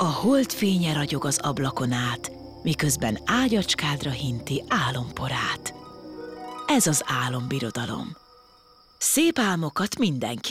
A hold fénye ragyog az ablakon át, miközben ágyacskádra hinti álomporát. Ez az álombirodalom. Szép álmokat mindenki.